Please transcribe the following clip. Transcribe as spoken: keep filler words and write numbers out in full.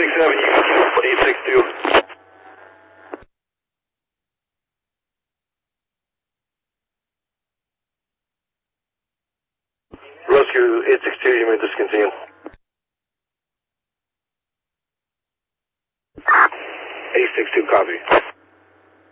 six seven, eight six two. Rescue eight six two, you may discontinue. eight six two, copy.